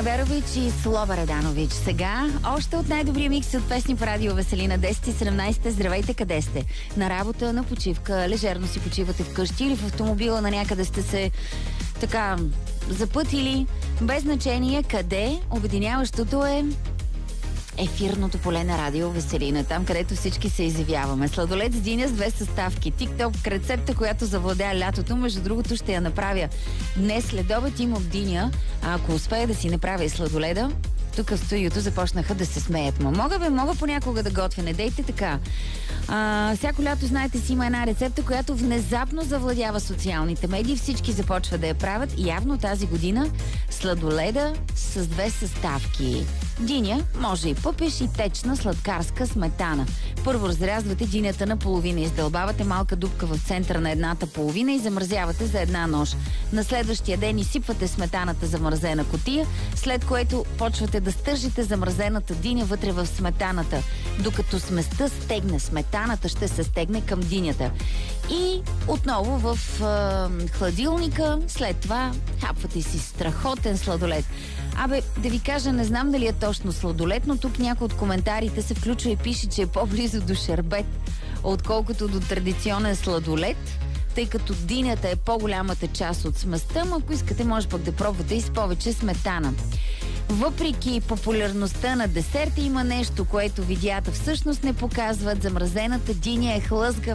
Диана Верович и Слова Раданович. Сега още от най-добрия микс от песни по радио Веселина 10:17. Здравейте, къде сте? На работа, на почивка, лежерно си почивате вкъщи или в автомобила на някъде сте се така запътили. Без значение къде, обединяващото е ефирното поле на радио Веселина, там където всички се изявяваме. Сладолед с диня с 2 съставки. Тикток рецепта, която завладя лятото. Между другото ще я направя днес след обед. Имам диня, а ако успея да си направя и сладоледа, тук в студиото започнаха да се смеят. Мога понякога да готвя. Не дейте така. Всяко лято, знаете си, има една рецепта, която внезапно завладява социалните медии. Всички започват да я правят. Явно тази година сладоледа с 2 съставки. Диня, може и пъпеш, и течна сладкарска сметана. Първо разрязвате динята на половина, издълбавате малка дупка в центъра на едната половина и замразявате за една нощ. На следващия ден изсипвате сметаната замразена кутия, след което почвате да стържите замразената диня вътре в сметаната. Докато сместа стегне, сметаната ще се стегне към динята. И отново в хладилника, след това хапвате си страхотен сладолед. Да ви кажа, не знам дали е точно сладолед, но тук някой от коментарите се включва и пише, че е по-близо до шербет, отколкото до традиционен сладолед, тъй като динята е по-голямата част от сместа, но ако искате, може пък да пробвате и с повече сметана. Въпреки популярността на десерта, има нещо, което видеята всъщност не показват. Замразената диня е хлъзга